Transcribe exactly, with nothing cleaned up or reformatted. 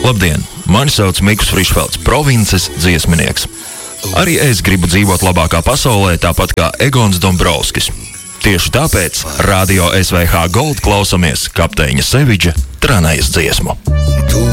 Labdien! Mani sauc Mikus Frišfelds, provinces dziesminieks. Arī es gribu dzīvot labākā pasaulē, tāpat kā Egons Dombrovskis. Tieši tāpēc Radio S V H Gold klausamies kapteiņa Sevidža Tranējas dziesmu.